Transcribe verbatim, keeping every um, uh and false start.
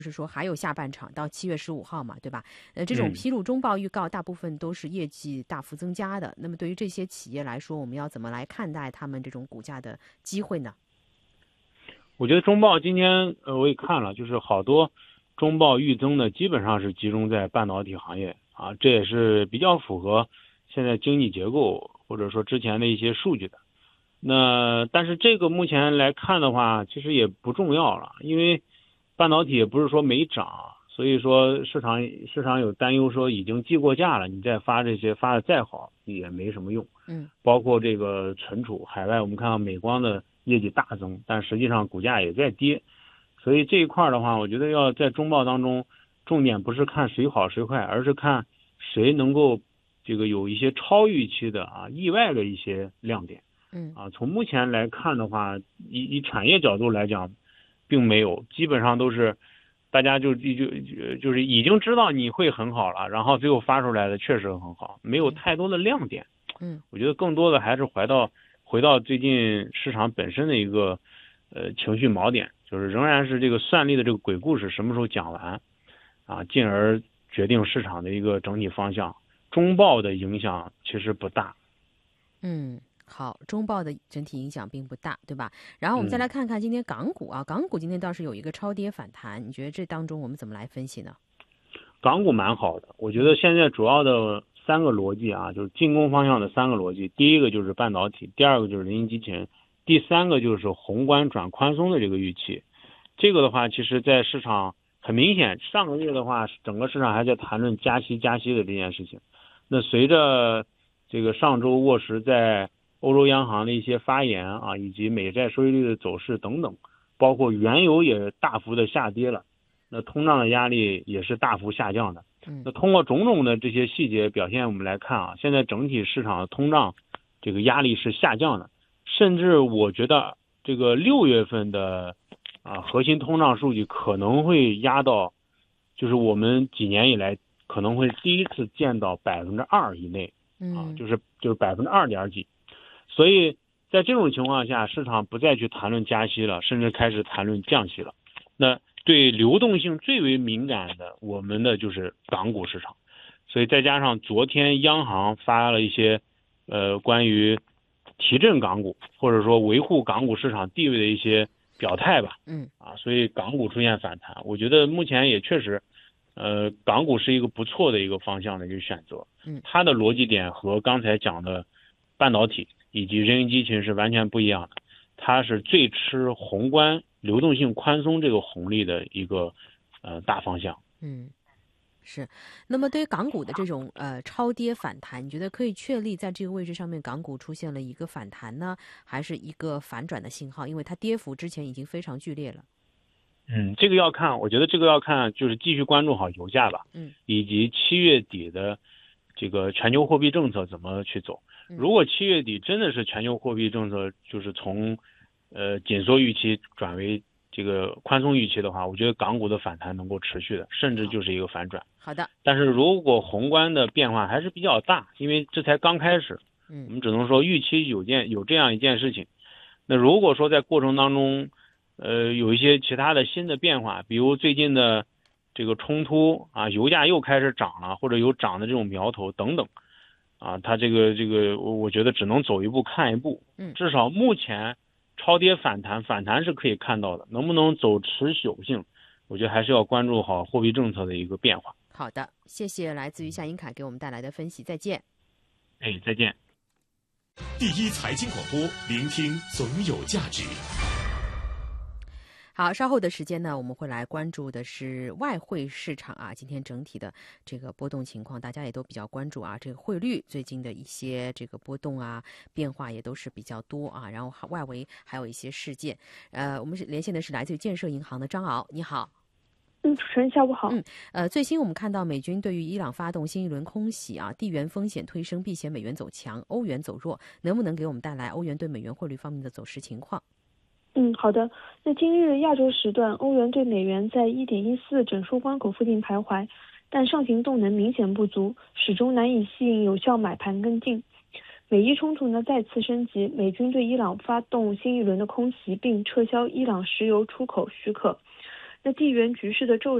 就是说还有下半场到七月十五号嘛，对吧？呃，这种嗯披露中报预告大部分都是业绩大幅增加的。那么对于这些企业来说，我们要怎么来看待他们这种股价的机会呢？ 我觉得中报今天呃我也看了，就是好多中报预增的基本上是集中在半导体行业啊，这也是比较符合现在经济结构或者说之前的一些数据的。那但是这个目前来看的话，其实也不重要了，因为半导体也不是说没涨，所以说市场市场有担忧说已经计过价了，你再发这些发的再好也没什么用。 嗯， 包括这个存储海外，我们看到美光的业绩大增，但实际上股价也在跌，所以这一块的话，我觉得要在中报当中，重点不是看谁好谁坏，而是看谁能够这个有一些超预期的啊意外的一些亮点。 嗯啊，从目前来看的话，以以产业角度来讲，并没有，基本上都是大家就就就是已经知道你会很好了，然后最后发出来的确实很好，没有太多的亮点。 嗯， 我觉得更多的还是回到回到最近市场本身的一个呃情绪锚点，就是仍然是这个算力的这个鬼故事什么时候讲完啊，进而决定市场的一个整体方向。中报的影响其实不大。 嗯。好，中报的整体影响并不大，对吧？然后我们再来看看今天港股啊，港股今天倒是有一个超跌反弹，你觉得这当中我们怎么来分析呢？ 港股蛮好的，我觉得现在主要的三个逻辑啊，就是进攻方向的三个逻辑，第一个就是半导体，第二个就是人形机器人，第三个就是宏观转宽松的这个预期。这个的话，其实在市场很明显，上个月的话，整个市场还在谈论加息加息的这件事情。那随着这个上周沃什在欧洲央行的一些发言啊，以及美债收益率的走势等等，包括原油也大幅的下跌了，那通胀的压力也是大幅下降的。那通过种种的这些细节表现，我们来看啊，现在整体市场的通胀这个压力是下降的，甚至我觉得这个六月份的啊核心通胀数据可能会压到，就是我们几年以来可能会第一次见到百分之二以内啊，就是就是百分之二点几。所以在这种情况下，市场不再去谈论加息了，甚至开始谈论降息了。那对流动性最为敏感的，我们的就是港股市场。所以再加上昨天央行发了一些呃关于提振港股或者说维护港股市场地位的一些表态吧， 嗯啊，所以港股出现反弹，我觉得目前也确实，呃，港股是一个不错的一个方向的一个选择。 嗯， 它的逻辑点和刚才讲的半导体以及人形机器人是完全不一样的，它是最吃宏观流动性宽松这个红利的一个呃大方向。 嗯，是。那么对于港股的这种呃超跌反弹，你觉得可以确立在这个位置上面港股出现了一个反弹呢，还是一个反转的信号？因为它跌幅之前已经非常剧烈了。 嗯，这个要看，我觉得这个要看就是继续关注好油价吧， 嗯， 以及七月底的这个全球货币政策怎么去走。如果七月底真的是全球货币政策就是从呃紧缩预期转为这个宽松预期的话，我觉得港股的反弹能够持续的，甚至就是一个反转。 好的。 但是如果宏观的变化还是比较大，因为这才刚开始， 嗯， 我们只能说预期有件有这样一件事情。那如果说在过程当中，呃，有一些其他的新的变化，比如最近的这个冲突啊，油价又开始涨了，或者有涨的这种苗头等等，啊，它这个这个，我我觉得只能走一步看一步。 嗯， 至少目前超跌反弹，反弹是可以看到的，能不能走持久性，我觉得还是要关注好货币政策的一个变化。 好的，谢谢来自于夏英凯给我们带来的分析，再见。 哎，再见。 第一财经广播，聆听总有价值。 好，稍后的时间呢，我们会来关注的是外汇市场啊，今天整体的这个波动情况，大家也都比较关注啊。这个汇率最近的一些这个波动啊，变化也都是比较多啊。然后外围还有一些事件，呃，我们是连线的是来自于建设银行的张敖，你好。 嗯，主持人下午好。 嗯，呃，最新我们看到美军对于伊朗发动新一轮空袭啊，地缘风险推升，避险美元走强，欧元走弱，能不能给我们带来欧元对美元汇率方面的走势情况？ 嗯，好的。那今日亚洲时段，欧元对美元在 一点一四 整数关口附近徘徊，但上行动能明显不足，始终难以吸引有效买盘跟进。美伊冲突呢再次升级，美军对伊朗发动新一轮的空袭，并撤销伊朗石油出口许可。 那地缘局势的骤